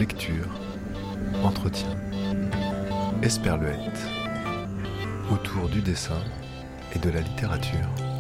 lecture, entretien, esperluette, autour du dessin et de la littérature.